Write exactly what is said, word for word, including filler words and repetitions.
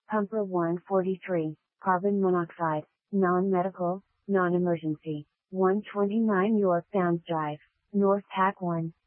Pumper one forty-three, carbon monoxide, non-medical, non-emergency, one twenty-nine York Downs Drive, North Tack one,